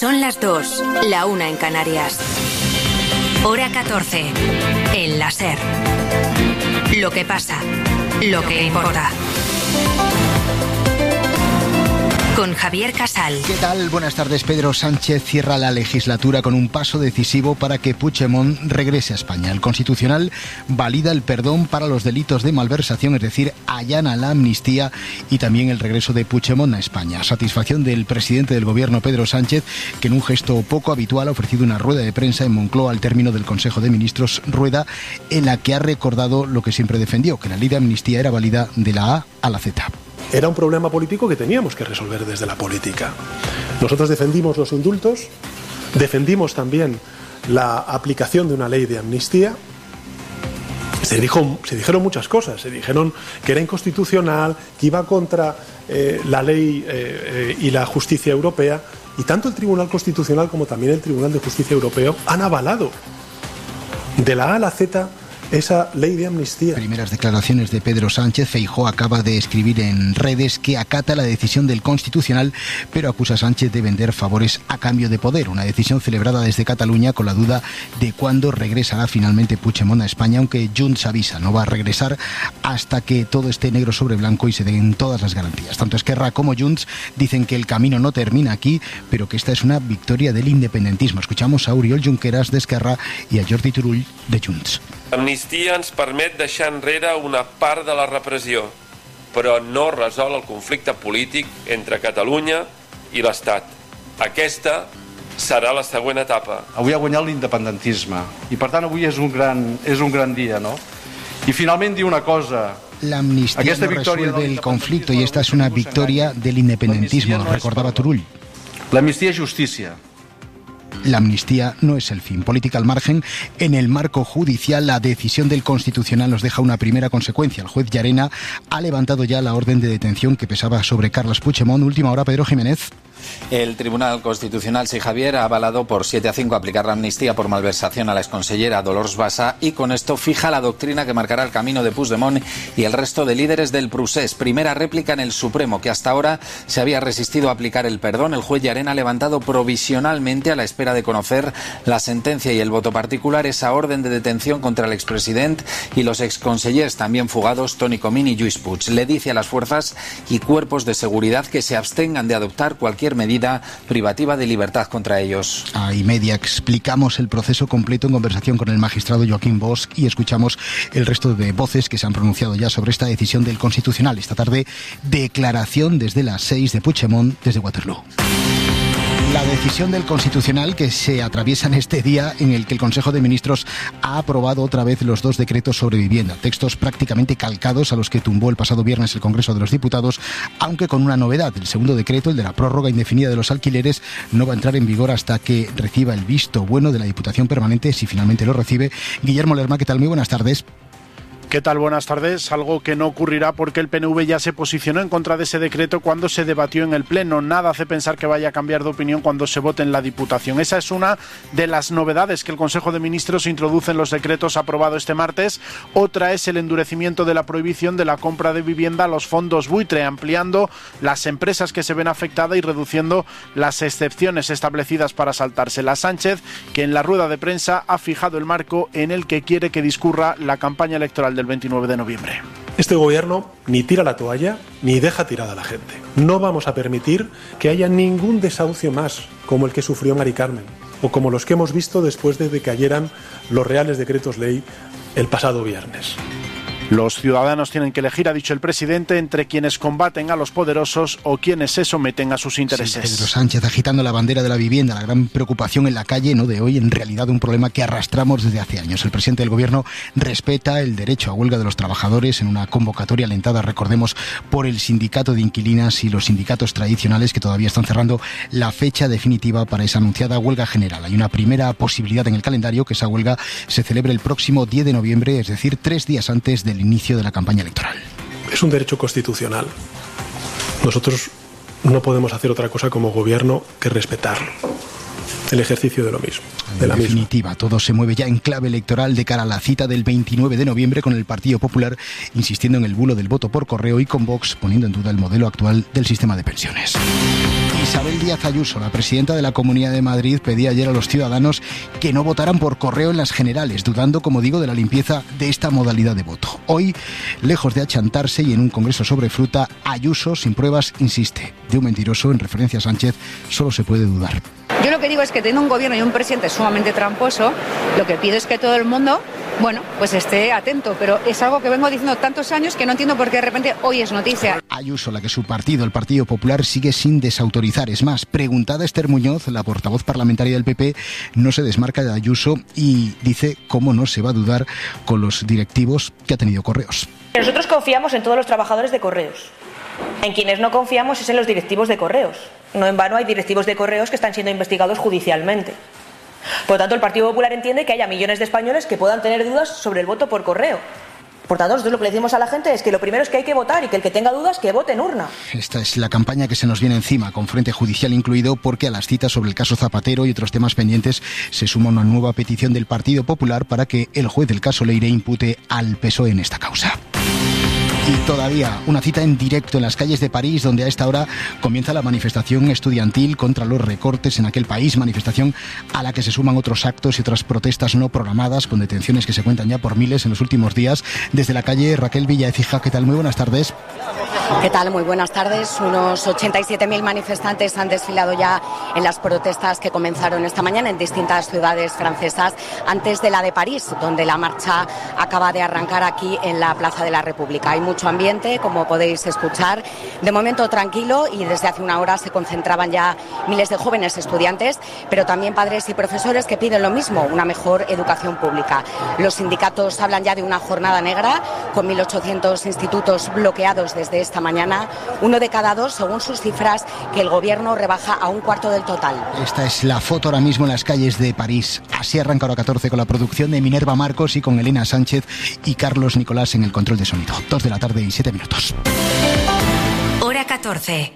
Son las 2, la 1 en Canarias. Hora 14, en la SER. Lo que pasa, lo que importa. Con Javier Casal. ¿Qué tal? Buenas tardes. Pedro Sánchez cierra la legislatura con un paso decisivo para que Puigdemont regrese a España. El Constitucional valida el perdón para los delitos de malversación, es decir, allana la amnistía y también el regreso de Puigdemont a España. Satisfacción del presidente del Gobierno, Pedro Sánchez, que en un gesto poco habitual ha ofrecido una rueda de prensa en Moncloa al término del Consejo de Ministros, rueda en la que ha recordado lo que siempre defendió, que la ley de amnistía era válida de la A a la Z. Era un problema político que teníamos que resolver desde la política. Nosotros defendimos los indultos, defendimos también la aplicación de una ley de amnistía. Se dijeron muchas cosas, se dijeron que era inconstitucional, que iba contra la ley y la justicia europea, y tanto el Tribunal Constitucional como también el Tribunal de Justicia Europeo han avalado de la A a la Z esa ley de amnistía. Primeras declaraciones de Pedro Sánchez. Feijóo acaba de escribir en redes que acata la decisión del Constitucional, pero acusa a Sánchez de vender favores a cambio de poder. Una decisión celebrada desde Cataluña con la duda de cuándo regresará finalmente Puigdemont a España, aunque Junts avisa, no va a regresar hasta que todo esté negro sobre blanco y se den todas las garantías. Tanto Esquerra como Junts dicen que el camino no termina aquí, pero que esta es una victoria del independentismo. Escuchamos a Oriol Junqueras de Esquerra y a Jordi Turull de Junts. L'amnistia ens permet deixar enrere una part de la repressió, però no resol el conflicte polític entre Catalunya i l'Estat. Aquesta serà la següent etapa. Avui ha guanyat l'independentisme i per tant avui és un gran dia, no? I finalment diu una cosa. La amnistía no resuelve el conflicto y esta es una victoria del independentismo, nos recordaba Turull. L'amnistia és justícia. La amnistía no es el fin. Política al margen. En el marco judicial, la decisión del Constitucional nos deja una primera consecuencia. El juez Llarena ha levantado ya la orden de detención que pesaba sobre Carles Puigdemont. Última hora, Pedro Jiménez. El Tribunal Constitucional, sí, Javier, ha avalado por 7-5 aplicar la amnistía por malversación a la exconsellera Dolors Bassa y con esto fija la doctrina que marcará el camino de Puigdemont y el resto de líderes del procés. Primera réplica en el Supremo, que hasta ahora se había resistido a aplicar el perdón. El juez Llarena ha levantado provisionalmente, a la espera de conocer la sentencia y el voto particular, esa orden de detención contra el expresidente y los exconsellers también fugados Toni Comín y Lluís Puig. Le dice a las fuerzas y cuerpos de seguridad que se abstengan de adoptar cualquier medida privativa de libertad contra ellos. A y media explicamos el proceso completo en conversación con el magistrado Joaquín Bosch y escuchamos el resto de voces que se han pronunciado ya sobre esta decisión del Constitucional. Esta tarde, declaración desde las 6 de Puigdemont desde Waterloo. La decisión del Constitucional que se atraviesa en este día en el que el Consejo de Ministros ha aprobado otra vez los 2 decretos sobre vivienda, textos prácticamente calcados a los que tumbó el pasado viernes el Congreso de los Diputados, aunque con una novedad. El segundo decreto, el de la prórroga indefinida de los alquileres, no va a entrar en vigor hasta que reciba el visto bueno de la Diputación Permanente, si finalmente lo recibe. Guillermo Lerma, ¿qué tal? Muy buenas tardes. ¿Qué tal? Buenas tardes. Algo que no ocurrirá porque el PNV ya se posicionó en contra de ese decreto cuando se debatió en el Pleno. Nada hace pensar que vaya a cambiar de opinión cuando se vote en la Diputación. Esa es una de las novedades que el Consejo de Ministros introduce en los decretos aprobados este martes. Otra es el endurecimiento de la prohibición de la compra de vivienda a los fondos buitre, ampliando las empresas que se ven afectadas y reduciendo las excepciones establecidas para saltárselas. Sánchez, que en la rueda de prensa ha fijado el marco en el que quiere que discurra la campaña electoral del 29 de noviembre. Este gobierno ni tira la toalla ni deja tirada a la gente. No vamos a permitir que haya ningún desahucio más como el que sufrió Mari Carmen o como los que hemos visto después de que cayeran los reales decretos ley el pasado viernes. Los ciudadanos tienen que elegir, ha dicho el presidente, entre quienes combaten a los poderosos o quienes se someten a sus intereses. Sí, Pedro Sánchez agitando la bandera de la vivienda, la gran preocupación en la calle, no de hoy, en realidad un problema que arrastramos desde hace años. El presidente del gobierno respeta el derecho a huelga de los trabajadores en una convocatoria alentada, recordemos, por el sindicato de inquilinas y los sindicatos tradicionales que todavía están cerrando la fecha definitiva para esa anunciada huelga general. Hay una primera posibilidad en el calendario, que esa huelga se celebre el próximo 10 de noviembre, es decir, 3 días antes del inicio de la campaña electoral. Es un derecho constitucional. Nosotros no podemos hacer otra cosa como gobierno que respetarlo. El ejercicio de lo mismo. En definitiva, todo se mueve ya en clave electoral de cara a la cita del 29 de noviembre con el Partido Popular insistiendo en el bulo del voto por correo y con Vox poniendo en duda el modelo actual del sistema de pensiones. Isabel Díaz Ayuso, la presidenta de la Comunidad de Madrid, pedía ayer a los ciudadanos que no votaran por correo en las generales, dudando, como digo, de la limpieza de esta modalidad de voto. Hoy, lejos de achantarse y en un congreso sobre fruta, Ayuso, sin pruebas, insiste. De un mentiroso, en referencia a Sánchez, solo se puede dudar. Yo lo que digo es que teniendo un gobierno y un presidente sumamente tramposo, lo que pido es que todo el mundo, pues esté atento, pero es algo que vengo diciendo tantos años que no entiendo por qué de repente hoy es noticia. Ayuso, la que su partido, el Partido Popular, sigue sin desautorizar. Es más, preguntada Esther Muñoz, la portavoz parlamentaria del PP, no se desmarca de Ayuso y dice cómo no se va a dudar con los directivos que ha tenido Correos. Nosotros confiamos en todos los trabajadores de Correos. En quienes no confiamos es en los directivos de Correos. No en vano hay directivos de Correos que están siendo investigados judicialmente. Por lo tanto, el Partido Popular entiende que haya millones de españoles que puedan tener dudas sobre el voto por correo. Por tanto, nosotros lo que le decimos a la gente es que lo primero es que hay que votar y que el que tenga dudas, que vote en urna. Esta es la campaña que se nos viene encima, con frente judicial incluido, porque a las citas sobre el caso Zapatero y otros temas pendientes se suma una nueva petición del Partido Popular para que el juez del caso Leire impute al PSOE en esta causa. Y todavía una cita en directo en las calles de París, donde a esta hora comienza la manifestación estudiantil contra los recortes en aquel país, manifestación a la que se suman otros actos y otras protestas no programadas, con detenciones que se cuentan ya por miles en los últimos días. Desde la calle, Raquel Villaecija, ¿qué tal? Muy buenas tardes. ¿Qué tal? Muy buenas tardes. Unos 87.000 manifestantes han desfilado ya en las protestas que comenzaron esta mañana en distintas ciudades francesas, antes de la de París, donde la marcha acaba de arrancar aquí en la Plaza de la República. Hay mucho ambiente, como podéis escuchar, de momento tranquilo, y desde hace una hora se concentraban ya miles de jóvenes estudiantes, pero también padres y profesores que piden lo mismo, una mejor educación pública. Los sindicatos hablan ya de una jornada negra, con 1.800 institutos bloqueados desde esta mañana, 1 de cada 2, según sus cifras, que el gobierno rebaja a 1/4 del total. Esta es la foto ahora mismo en las calles de París. Así arranca Hora 14 con la producción de Minerva Marcos y con Elena Sánchez y Carlos Nicolás en el control de sonido. 2 de la tarde y 7 minutos. Hora 14.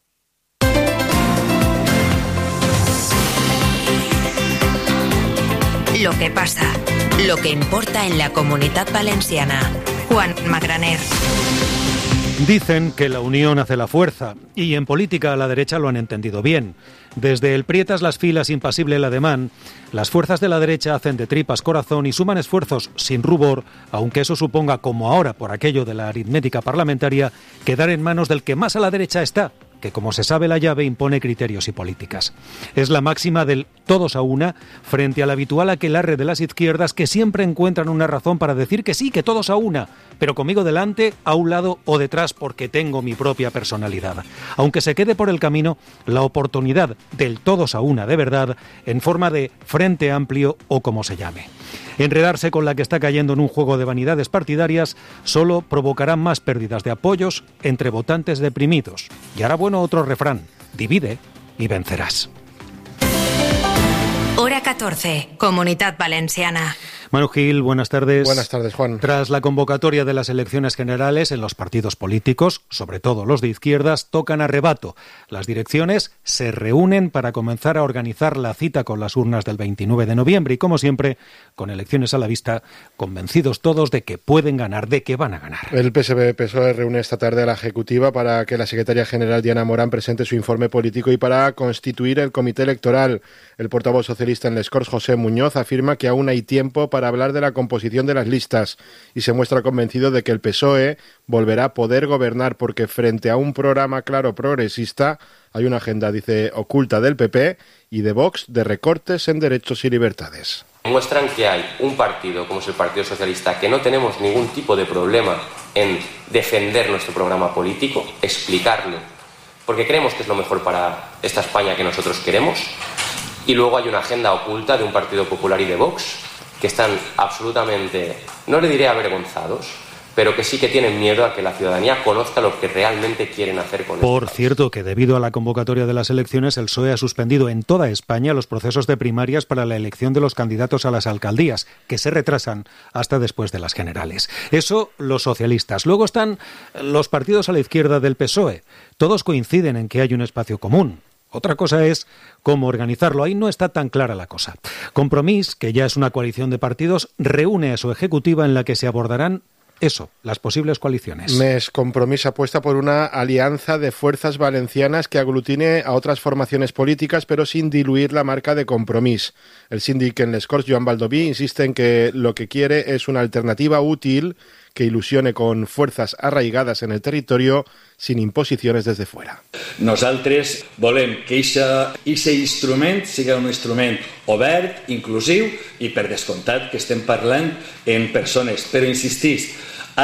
Lo que pasa, lo que importa en la Comunitat Valenciana. Juan Magraner. Dicen que la unión hace la fuerza, y en política a la derecha lo han entendido bien. Desde el prietas las filas, impasible el ademán, las fuerzas de la derecha hacen de tripas corazón y suman esfuerzos sin rubor, aunque eso suponga, como ahora por aquello de la aritmética parlamentaria, quedar en manos del que más a la derecha está, que como se sabe la llave impone criterios y políticas. Es la máxima del todos a una frente al habitual aquelarre de las izquierdas, que siempre encuentran una razón para decir que sí, que todos a una, pero conmigo delante, a un lado o detrás, porque tengo mi propia personalidad. Aunque se quede por el camino la oportunidad del todos a una de verdad, en forma de frente amplio o como se llame. Enredarse con la que está cayendo en un juego de vanidades partidarias solo provocará más pérdidas de apoyos entre votantes deprimidos. Y ahora bueno, otro refrán: divide y vencerás. Hora 14, Comunitat Valenciana. Manu Gil, buenas tardes. Buenas tardes, Juan. Tras la convocatoria de las elecciones generales en los partidos políticos, sobre todo los de izquierdas, tocan a rebato. Las direcciones se reúnen para comenzar a organizar la cita con las urnas del 29 de noviembre y, como siempre, con elecciones a la vista, convencidos todos de que pueden ganar, de que van a ganar. El PSB-PSOE reúne esta tarde a la Ejecutiva para que la secretaria general Diana Morán presente su informe político y para constituir el comité electoral. El portavoz socialista en Les Corts, José Muñoz, afirma que aún hay tiempo para hablar de la composición de las listas y se muestra convencido de que el PSOE volverá a poder gobernar porque frente a un programa claro progresista hay una agenda, dice, oculta del PP y de Vox de recortes en derechos y libertades. Muestran que hay un partido como es el Partido Socialista que no tenemos ningún tipo de problema en defender nuestro programa político, explicarlo, porque creemos que es lo mejor para esta España que nosotros queremos, y luego hay una agenda oculta de un Partido Popular y de Vox que están absolutamente, no le diré avergonzados, pero que sí que tienen miedo a que la ciudadanía conozca lo que realmente quieren hacer con esto. Por cierto, que debido a la convocatoria de las elecciones, el PSOE ha suspendido en toda España los procesos de primarias para la elección de los candidatos a las alcaldías, que se retrasan hasta después de las generales. Eso, los socialistas. Luego están los partidos a la izquierda del PSOE. Todos coinciden en que hay un espacio común. Otra cosa es cómo organizarlo. Ahí no está tan clara la cosa. Compromís, que ya es una coalición de partidos, reúne a su ejecutiva en la que se abordarán eso, las posibles coaliciones. Més Compromís apuesta por una alianza de fuerzas valencianas que aglutine a otras formaciones políticas, pero sin diluir la marca de Compromís. El síndic en les Corts, Joan Baldoví, insiste en que lo que quiere es una alternativa útil que ilusione con fuerzas arraigadas en el territorio sin imposiciones desde fuera. Nosaltres volem que ese instrument sigui un instrument obert, inclusiu i per descomptat que estem parlant en persones, però insistís, ha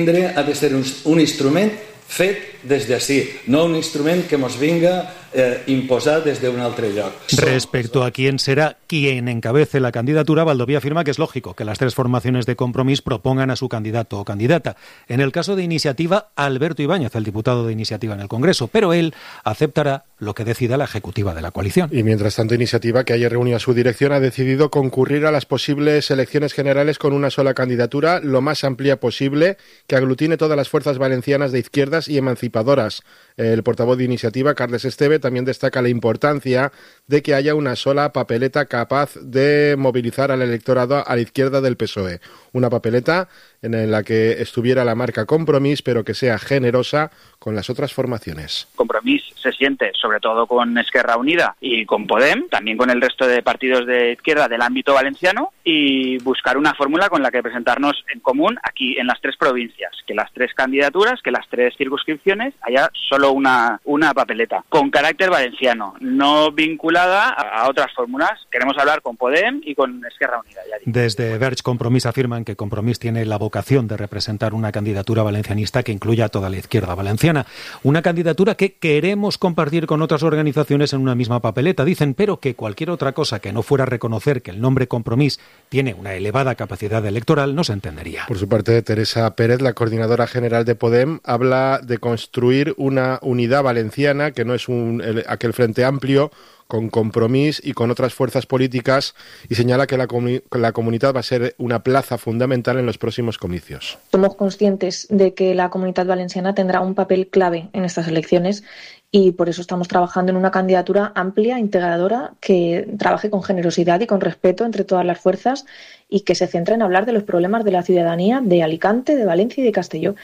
de ser un instrument fet des d'ací, no un instrument que ens vinga imposar desde un altre lloc. Respecto a quién será quien encabece la candidatura, Baldoví afirma que es lógico que las tres formaciones de Compromís propongan a su candidato o candidata. En el caso de Iniciativa, Alberto Ibáñez, el diputado de Iniciativa en el Congreso, pero él aceptará lo que decida la ejecutiva de la coalición. Y mientras tanto, Iniciativa, que ayer reunió a su dirección, ha decidido concurrir a las posibles elecciones generales con una sola candidatura, lo más amplia posible, que aglutine todas las fuerzas valencianas de izquierdas y emancipadoras. El portavoz de Iniciativa, Carles Esteve, también destaca la importancia de que haya una sola papeleta capaz de movilizar al electorado a la izquierda del PSOE. Una papeleta en la que estuviera la marca Compromís, pero que sea generosa con las otras formaciones. Compromís se siente, sobre todo con Esquerra Unida y con Podem, también con el resto de partidos de izquierda del ámbito valenciano, y buscar una fórmula con la que presentarnos en común aquí en las tres provincias, que las tres candidaturas, que las tres circunscripciones haya solo una papeleta, con carácter valenciano, no vinculada a otras fórmulas. Queremos hablar con Podem y con Esquerra Unida. Desde Verge Compromís afirman que Compromís tiene la vocación de representar una candidatura valencianista que incluya a toda la izquierda valenciana. Una candidatura que queremos compartir con otras organizaciones en una misma papeleta, dicen, pero que cualquier otra cosa que no fuera reconocer que el nombre Compromís tiene una elevada capacidad electoral no se entendería. Por su parte, Teresa Pérez, la coordinadora general de Podem, habla de construir una unidad valenciana que no es aquel frente amplio con Compromís y con otras fuerzas políticas, y señala que la comunidad va a ser una plaza fundamental en los próximos comicios. Somos conscientes de que la Comunitat Valenciana tendrá un papel clave en estas elecciones y por eso estamos trabajando en una candidatura amplia, integradora, que trabaje con generosidad y con respeto entre todas las fuerzas y que se centre en hablar de los problemas de la ciudadanía de Alicante, de Valencia y de Castelló.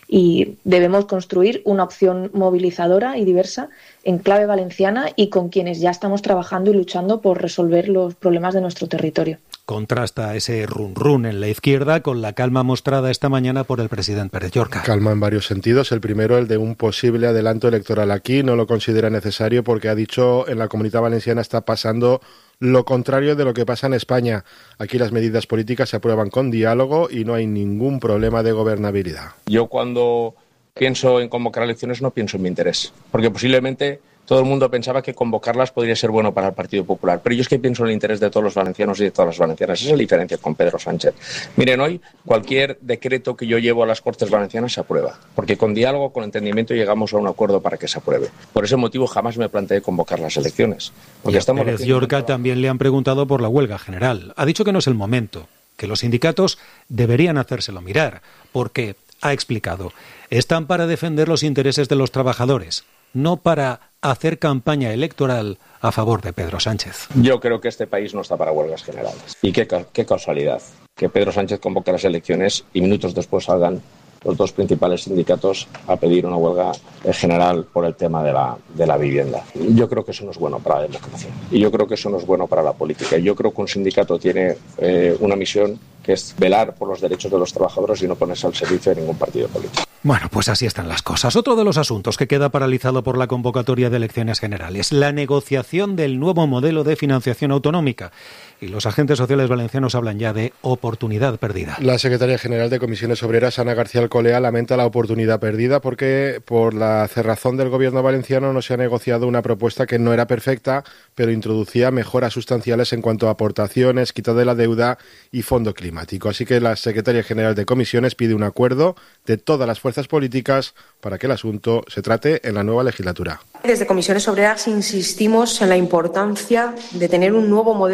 Y debemos construir una opción movilizadora y diversa en clave valenciana y con quienes ya estamos trabajando y luchando por resolver los problemas de nuestro territorio. Contrasta ese run-run en la izquierda con la calma mostrada esta mañana por el presidente Pérez Llorca. Calma en varios sentidos. El primero, el de un posible adelanto electoral aquí. No lo considera necesario porque ha dicho en la Comunidad Valenciana está pasando lo contrario de lo que pasa en España. Aquí las medidas políticas se aprueban con diálogo y no hay ningún problema de gobernabilidad. Yo cuando pienso en convocar elecciones no pienso en mi interés, porque posiblemente todo el mundo pensaba que convocarlas podría ser bueno para el Partido Popular, pero yo es que pienso en el interés de todos los valencianos y de todas las valencianas. Esa es la diferencia con Pedro Sánchez. Miren, hoy cualquier decreto que yo llevo a las Cortes Valencianas se aprueba, porque con diálogo, con entendimiento llegamos a un acuerdo para que se apruebe. Por ese motivo jamás me planteé convocar las elecciones. Porque a Pérez Llorca también le han preguntado por la huelga general. Ha dicho que no es el momento, que los sindicatos deberían hacérselo mirar, porque, ha explicado, están para defender los intereses de los trabajadores, no para hacer campaña electoral a favor de Pedro Sánchez. Yo creo que este país no está para huelgas generales. Y qué casualidad que Pedro Sánchez convoque las elecciones y minutos después salgan los dos principales sindicatos a pedir una huelga general por el tema de la vivienda. Yo creo que eso no es bueno para la democracia y yo creo que eso no es bueno para la política. Yo creo que un sindicato tiene una misión que es velar por los derechos de los trabajadores y no ponerse al servicio de ningún partido político. Bueno, pues así están las cosas. Otro de los asuntos que queda paralizado por la convocatoria de elecciones generales, la negociación del nuevo modelo de financiación autonómica. Y los agentes sociales valencianos hablan ya de oportunidad perdida. La secretaria general de Comisiones Obreras, Ana García Alcolea, lamenta la oportunidad perdida porque por la cerrazón del gobierno valenciano no se ha negociado una propuesta que no era perfecta, pero introducía mejoras sustanciales en cuanto a aportaciones, quita de la deuda y fondo climático. Así que la secretaria general de Comisiones pide un acuerdo de todas las fuerzas políticas para que el asunto se trate en la nueva legislatura. Desde Comisiones Obreras insistimos en la importancia de tener un nuevo modelo de financiación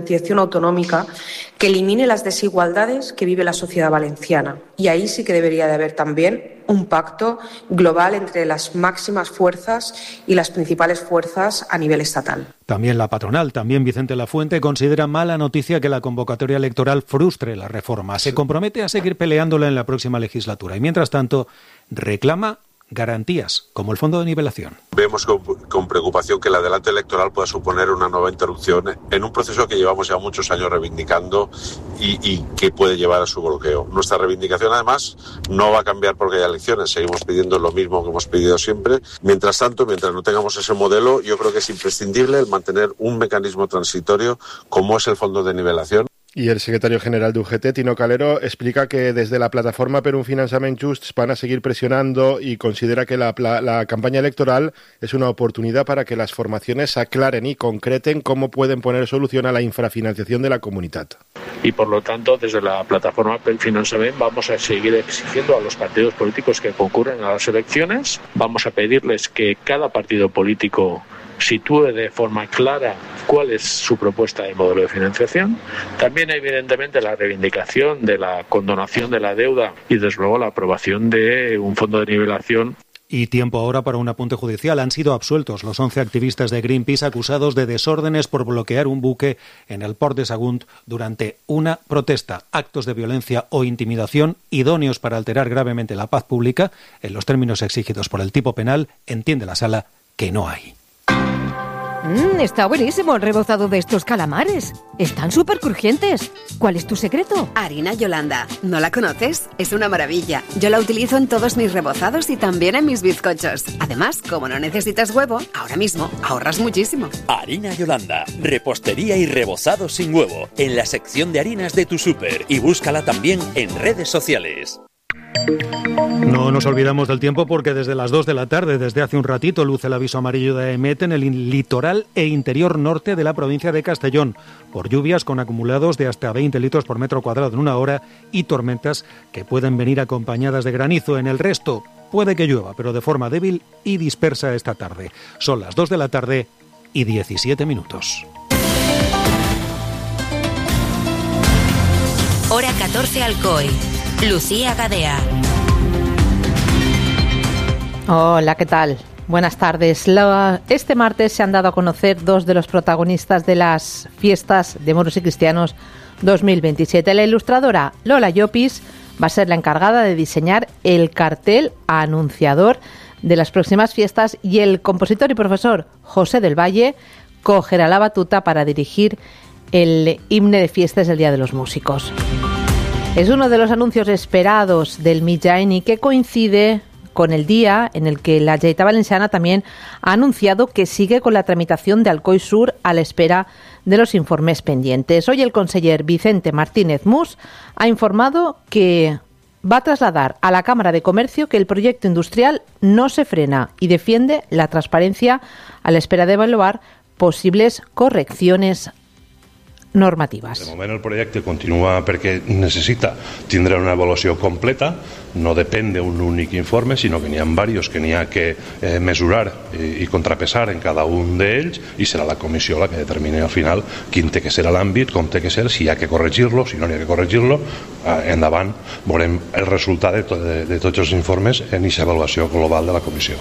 financiación autonómica que elimine las desigualdades que vive la sociedad valenciana. Y ahí sí que debería de haber también un pacto global entre las máximas fuerzas y las principales fuerzas a nivel estatal. También la patronal, también Vicente Lafuente, considera mala noticia que la convocatoria electoral frustre la reforma. Se compromete a seguir peleándola en la próxima legislatura y, mientras tanto, reclama garantías, como el fondo de nivelación. Vemos con preocupación que el adelanto electoral pueda suponer una nueva interrupción en un proceso que llevamos ya muchos años reivindicando y que puede llevar a su bloqueo. Nuestra reivindicación, además, no va a cambiar porque haya elecciones. Seguimos pidiendo lo mismo que hemos pedido siempre. Mientras tanto, mientras no tengamos ese modelo, yo creo que es imprescindible el mantener un mecanismo transitorio como es el fondo de nivelación. Y el secretario general de UGT, Tino Calero, explica que desde la plataforma per un finançament just van a seguir presionando y considera que la campaña electoral es una oportunidad para que las formaciones aclaren y concreten cómo pueden poner solución a la infrafinanciación de la comunidad. Y por lo tanto, desde la plataforma per finançament vamos a seguir exigiendo a los partidos políticos que concurren a las elecciones, vamos a pedirles que cada partido político sitúe de forma clara cuál es su propuesta de modelo de financiación. También, evidentemente, la reivindicación de la condonación de la deuda y, desde luego, la aprobación de un fondo de nivelación. Y tiempo ahora para un apunte judicial. Han sido absueltos los 11 activistas de Greenpeace acusados de desórdenes por bloquear un buque en el Port de Sagunt durante una protesta. Actos de violencia o intimidación idóneos para alterar gravemente la paz pública, en los términos exigidos por el tipo penal, entiende la sala que no hay. Está buenísimo el rebozado de estos calamares. Están súper crujientes. ¿Cuál es tu secreto? Harina Yolanda. ¿No la conoces? Es una maravilla. Yo la utilizo en todos mis rebozados y también en mis bizcochos. Además, como no necesitas huevo, ahora mismo ahorras muchísimo. Harina Yolanda. Repostería y rebozado sin huevo. En la sección de harinas de tu súper. Y búscala también en redes sociales. No nos olvidamos del tiempo porque desde las 2 de la tarde, desde hace un ratito, luce el aviso amarillo de EMET en el litoral e interior norte de la provincia de Castellón, por lluvias con acumulados de hasta 20 litros por metro cuadrado en una hora y tormentas que pueden venir acompañadas de granizo. En el resto puede que llueva, pero de forma débil y dispersa esta tarde. Son las 2 de la tarde y 17 minutos. Hora 14 Alcoy. Lucía Gadea. Hola, ¿qué tal? Buenas tardes. Este martes se han dado a conocer dos de los protagonistas de las fiestas de moros y cristianos 2027. La ilustradora Lola Llopis va a ser la encargada de diseñar el cartel anunciador de las próximas fiestas y el compositor y profesor José del Valle cogerá la batuta para dirigir el himne de fiestas del Día de los Músicos. Es uno de los anuncios esperados del Mitjaeni que coincide con el día en el que la Generalitat Valenciana también ha anunciado que sigue con la tramitación de Alcoi Sur a la espera de los informes pendientes. Hoy el conseller Vicente Martínez Mus ha informado que va a trasladar a la Cámara de Comercio que el proyecto industrial no se frena y defiende la transparencia a la espera de evaluar posibles correcciones normativas. De moment el projecte continua perquè necessita tindre una avaluació completa, no depèn d'un únic informe, sinó que n'hi ha diversos que n'hi ha que mesurar i contrapesar en cada un d'ells i serà la comissió la que determini al final quin té que ser l'àmbit, com té que ser, si hi ha que corregir-lo, si no hi ha que corregir-lo, endavant veurem el resultat de tots els informes en aquesta avaluació global de la comissió.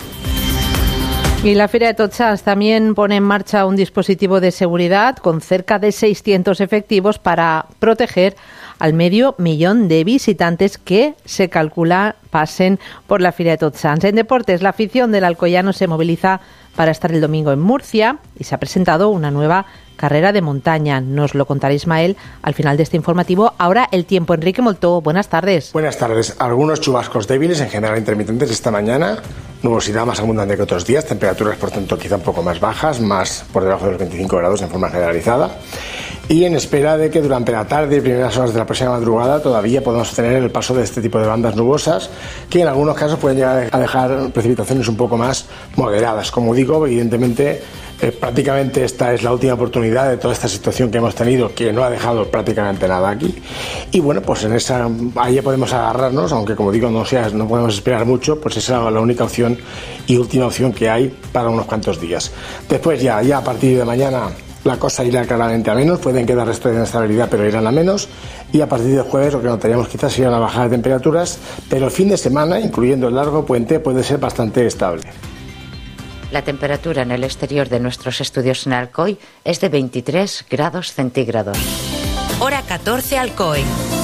Y la Feria de Tots Sants también pone en marcha un dispositivo de seguridad con cerca de 600 efectivos para proteger al 500.000 de visitantes que se calcula pasen por la Feria de Tots Sants. En deportes, la afición del Alcoyano se moviliza para estar el domingo en Murcia y se ha presentado una nueva carrera de montaña. Nos lo contará Ismael al final de este informativo. Ahora el tiempo. Enrique Moltó, buenas tardes. Buenas tardes. Algunos chubascos débiles, en general intermitentes esta mañana. Nubosidad más abundante que otros días. Temperaturas, por tanto, quizá un poco más bajas, más por debajo de los 25 grados en forma generalizada. Y en espera de que durante la tarde y primeras horas de la próxima madrugada todavía podamos tener el paso de este tipo de bandas nubosas que en algunos casos pueden llegar a dejar precipitaciones un poco más moderadas. Como digo, evidentemente prácticamente esta es la última oportunidad de toda esta situación que hemos tenido, que no ha dejado prácticamente nada aquí. Y bueno, pues en esa ahí podemos agarrarnos, aunque como digo no podemos esperar mucho, pues esa es la única opción y última opción que hay para unos cuantos días. Después ya a partir de mañana la cosa irá claramente a menos, pueden quedar restos de inestabilidad, pero irán a menos, y a partir del jueves lo que notaríamos quizás sería una bajada de temperaturas, pero el fin de semana, incluyendo el largo puente, puede ser bastante estable. La temperatura en el exterior de nuestros estudios en Alcoy es de 23 grados centígrados. Hora 14 Alcoy.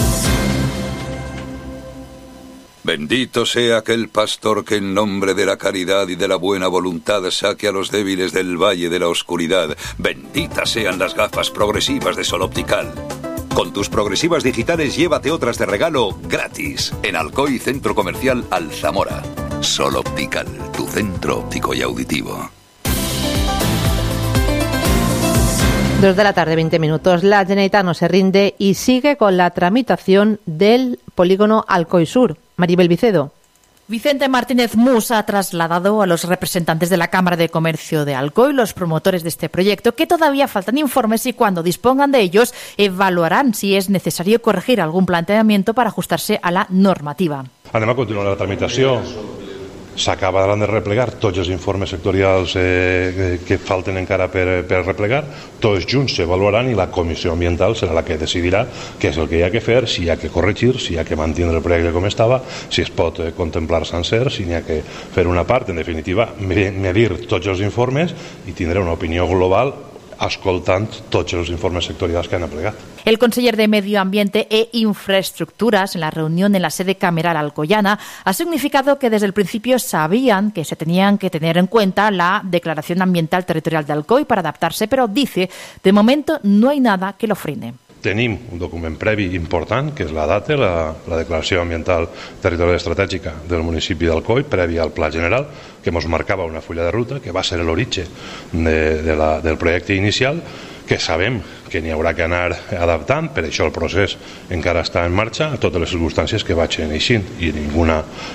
Bendito sea aquel pastor que en nombre de la caridad y de la buena voluntad saque a los débiles del valle de la oscuridad. Benditas sean las gafas progresivas de Sol Optical. Con tus progresivas digitales llévate otras de regalo gratis en Alcoy Centro Comercial Alzamora. Sol Optical, tu centro óptico y auditivo. 2 de la tarde, 20 minutos. La Generalitat no se rinde y sigue con la tramitación del polígono Alcoy Sur. Maribel Vicedo. Vicente Martínez Mus ha trasladado a los representantes de la Cámara de Comercio de Alcoy, los promotores de este proyecto, que todavía faltan informes y cuando dispongan de ellos evaluarán si es necesario corregir algún planteamiento para ajustarse a la normativa. Anem a continuar la tramitació. S'acabaran de replegar tots els informes sectorials que falten encara per replegar, tots junts s'avaluaran i la comissió ambiental serà la que decidirà què és el que hi ha que fer, si hi ha que corregir, si hi ha que mantenir el projecte com estava, si es pot contemplar sencer, si n'hi ha que fer una part, en definitiva, medir tots els informes i tindrà una opinió global escoltant tots els informes sectorials que han aplegat. El conseller de Medio Ambiente e Infraestructuras, en la reunión en la sede cameral alcoyana, ha significado que desde el principio sabían que se tenían que tener en cuenta la Declaración Ambiental Territorial de Alcoy para adaptarse, pero dice, de momento no hay nada que lo frene. Tenim un document previ important, que és la DATE, la Declaració Ambiental Territorial Estratègica del municipi d'Alcoi, previ al Pla General, que ens marcava una fulla de ruta, que va ser l'origen del projecte inicial, que sabem que n'hi haurà que anar adaptant, per això el procés encara està en marxa, a totes les circumstàncies que vagin eixint, i ningun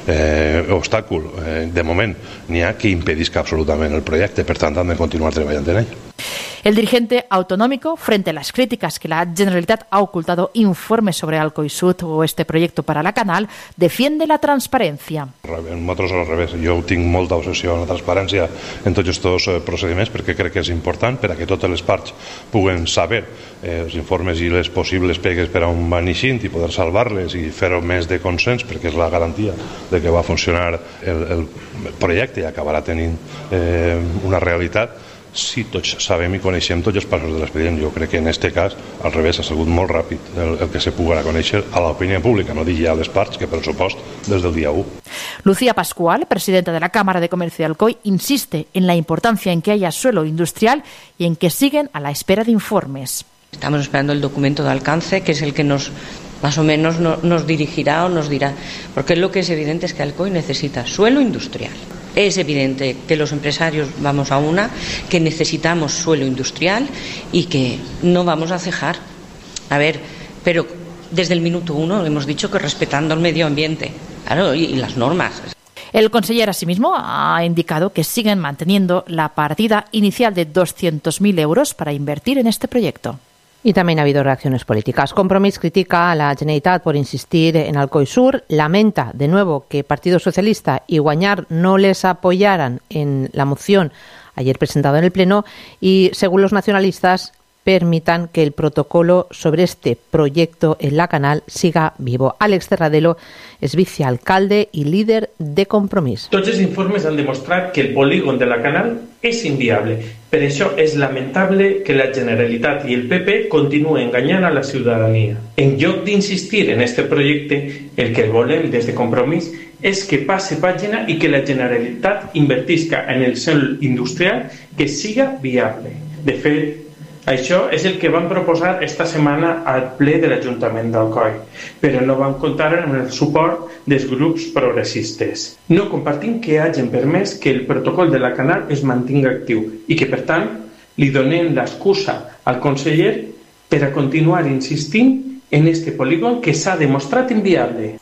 obstàcul, de moment, n'hi ha que impedisca absolutament el projecte, per tant, han de continuar treballant en ell. El dirigente autonómico, frente a las críticas que la Generalitat ha ocultado informes sobre Alcoy Sud o este proyecto para la Canal, defiende la transparencia. Nosaltres al revés, jo tinc molta obsessió en la transparència en tots aquests procediments perquè crec que és important per a que totes les parts puguen saber els informes i les possibles pegues per a on van eixint i poder salvar-les i fer-ho més de consens perquè és la garantia de que va funcionar el projecte i acabarà tenint una realitat. Si tots sabem i coneixem tots els passos de l'expedient, jo crec que en aquest cas al revés ha sigut molt ràpid el que se puguin conèixer a l'opinió pública, no dic ja a les parts, que per supost des del dia 1. Lucía Pascual, presidenta de la Cámara de Comercio de Alcoy, insiste en la importancia en que haya suelo industrial y en que siguen a la espera de informes. Estamos esperando el documento de alcance, que es el que más o menos nos dirigirá o nos dirá, porque lo que es evidente es que Alcoy necesita suelo industrial. Es evidente que los empresarios vamos a una, que necesitamos suelo industrial y que no vamos a cejar. A ver, pero desde el minuto 1 hemos dicho que respetando el medio ambiente, claro, y las normas. El conseller asimismo ha indicado que siguen manteniendo la partida inicial de 200.000 euros para invertir en este proyecto. Y también ha habido reacciones políticas. Compromís critica a la Generalitat por insistir en Alcoy Sur, lamenta de nuevo que Partido Socialista y Guanyar no les apoyaran en la moción ayer presentada en el Pleno y, según los nacionalistas, permitan que el protocolo sobre este proyecto en la Canal siga vivo. Àlex Terradelo és vicealcalde i líder de Compromís. Tots els informes han demostrat que el polígon de la Canal és inviable. Per això és lamentable que la Generalitat i el PP continuen enganyant a la ciutadania. En lloc d'insistir en este projecte, el que volem des de Compromís és que passe pàgina i que la Generalitat invertisca en el sòl industrial que siga viable. De fet, això és el que van proposar esta setmana al ple de l'Ajuntament d'Alcoi, però no van comptar amb el suport dels grups progressistes. No compartim que hagin permès que el protocol de la Canal es mantinga actiu i que, per tant, li donem l'excusa al conseller per a continuar insistint en este polígon que s'ha demostrat inviable.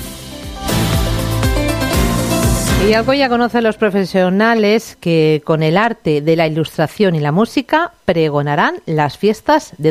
Y Alcoy ya conoce a los profesionales que con el arte de la ilustración y la música pregonarán las fiestas de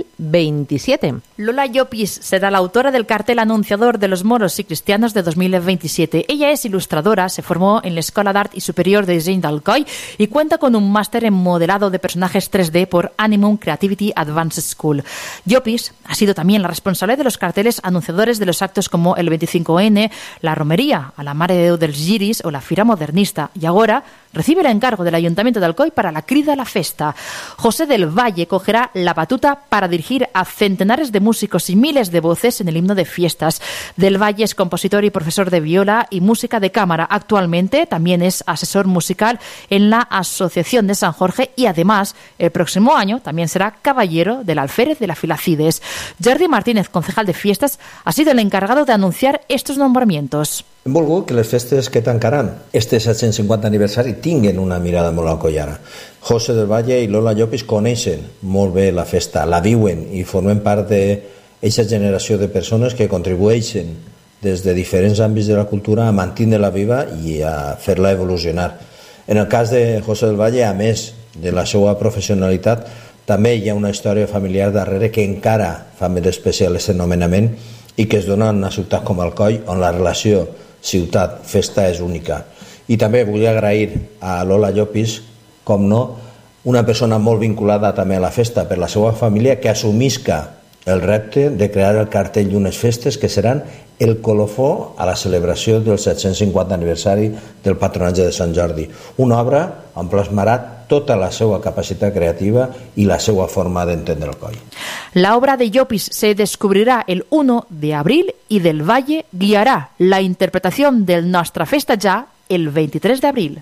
2027. Lola Llopis será la autora del cartel anunciador de los moros y cristianos de 2027. Ella es ilustradora, se formó en la Escuela d'Art y Superior de Diseño d'Alcoi y cuenta con un máster en modelado de personajes 3D por Animum Creativity Advanced School. Llopis ha sido también la responsable de los carteles anunciadores de los actos como el 25N, la Romería a la Mare de Déu dels Giris o la Fira Modernista, y ahora recibe el encargo del Ayuntamiento de Alcoi para la Crida a la Festa. José del Valle cogerá la batuta para dirigir a centenares de músicos y miles de voces en el himno de fiestas. Del Valle es compositor y profesor de viola y música de cámara. Actualmente también es asesor musical en la Asociación de San Jorge y además el próximo año también será caballero del Alférez de la Filacides. Jordi Martínez, concejal de fiestas, ha sido el encargado de anunciar estos nombramientos. Hem volgut que les festes que tancaran este 750 aniversari tinguen una mirada molt alcoiana. José del Valle i Lola Llopis coneixen molt bé la festa, la viuen i formen part d'aquesta generació de persones que contribueixen des de diferents àmbits de la cultura a mantenir-la viva i a fer-la evolucionar. En el cas de José del Valle, a més de la seva professionalitat, també hi ha una història familiar darrere que encara fa més especial aquest nomenament i que es dona en una ciutat com Alcoi, on la relació ciutat-festa és única. I també vull agrair a Lola Llopis, com no, una persona molt vinculada també a la festa per la seva família, que assumisca el repte de crear el cartell d'unes festes que seran el colofó a la celebració del 750 aniversari del patronatge de Sant Jordi. Una obra on plasmarà tota la seva capacitat creativa y la seva forma de entender el coi. La obra de Llopis se descubrirá el 1 de abril y del Valle guiará la interpretación del Nostra Festa Ya el 23 de abril.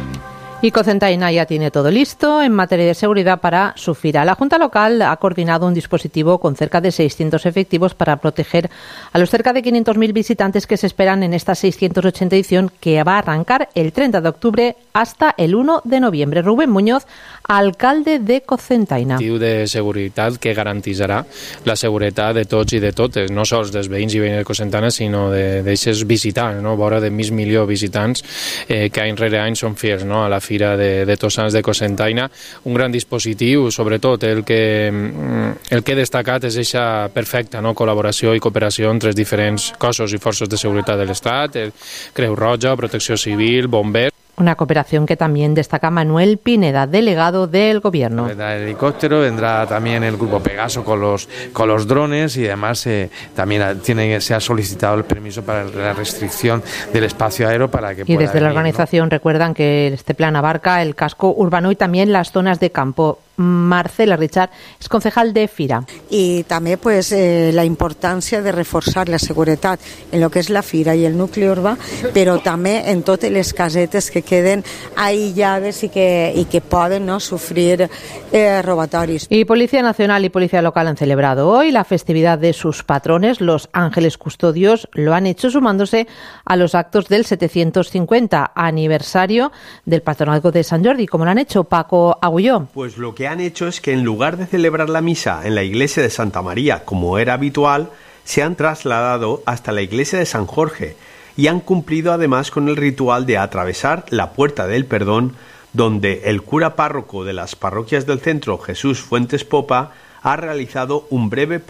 Y Cocentaina ya tiene todo listo en materia de seguridad para su fira. La Junta Local ha coordinado un dispositivo con cerca de 600 efectivos para proteger a los cerca de 500.000 visitantes que se esperan en esta 680 edición, que va a arrancar el 30 de octubre hasta el 1 de noviembre. Rubén Muñoz, alcalde de Cocentaina. De seguretat que garantirà la seguretat de tots i de totes, no sols dels veïns i veïnes de Cocentaina, sinó d'aixes visitants, no? Vora de mig milió de visitants que any rere any són fiels, no? A la Fira de Tots Sants de Cocentaina. Un gran dispositiu, sobretot el que he destacat és aquesta perfecta, no? Col·laboració i cooperació entre els diferents cossos i forces de seguretat de l'Estat, Creu Roja, Protecció Civil, bombers. Una cooperación que también destaca Manuel Pineda, delegado del Gobierno. Vendrá el helicóptero, vendrá también el Grupo Pegaso con los drones y además también se ha solicitado el permiso para la restricción del espacio aéreo para que pueda. Y desde la organización, ¿no? Recuerdan que este plan abarca el casco urbano y también las zonas de campo. Marcela Richard es concejal de Fira. Y también pues la importancia de reforzar la seguridad en lo que es la Fira y el núcleo urbà, pero también en totes les casetes que queden aïllades y que poden, no, sufrir robatoris. Y Policía Nacional y Policía Local han celebrado hoy la festividad de sus patrones, los Ángeles Custodios. Lo han hecho sumándose a los actos del 750 aniversario del patronazgo de Sant Jordi. ¿Cómo lo han hecho, Paco Agulló? Pues lo que han hecho es que en lugar de celebrar la misa en la iglesia de Santa María, como era habitual, se han trasladado hasta la iglesia de San Jorge y han cumplido además con el ritual de atravesar la Puerta del Perdón, donde el cura párroco de las parroquias del centro, Jesús Fuentes Popa, ha realizado un breve